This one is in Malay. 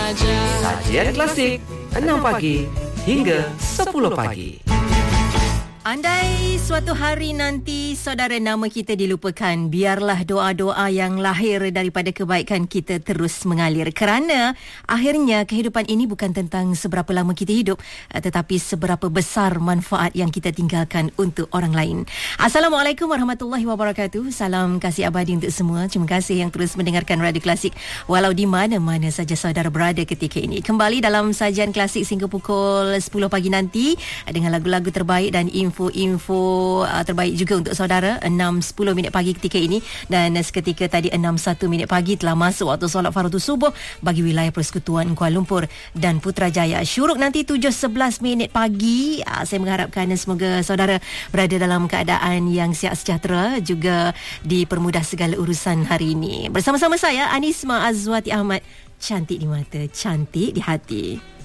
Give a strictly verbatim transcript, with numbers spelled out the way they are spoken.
saja. Sajian klasik enam pagi hingga sepuluh pagi. Andai suatu hari nanti saudara nama kita dilupakan, biarlah doa-doa yang lahir daripada kebaikan kita terus mengalir. Kerana akhirnya kehidupan ini bukan tentang seberapa lama kita hidup, tetapi seberapa besar manfaat yang kita tinggalkan untuk orang lain. Assalamualaikum warahmatullahi wabarakatuh. Salam kasih abadi untuk semua. Terima kasih yang terus mendengarkan Radio Klasik walau di mana-mana saja saudara berada ketika ini. Kembali dalam sajian klasik sehingga pukul sepuluh pagi nanti dengan lagu-lagu terbaik dan info-info uh, terbaik juga untuk saudara. Enam sepuluh minit pagi ketika ini, dan seketika tadi enam satu minit pagi telah masuk waktu solat fardu subuh bagi wilayah Persekutuan Kuala Lumpur dan Putrajaya. Syuruk nanti tujuh sebelas minit pagi. uh, Saya mengharapkan semoga saudara berada dalam keadaan yang sihat sejahtera, juga dipermudah segala urusan hari ini. Bersama-sama saya Anisma Azwati Ahmad. Cantik di mata, cantik di hati.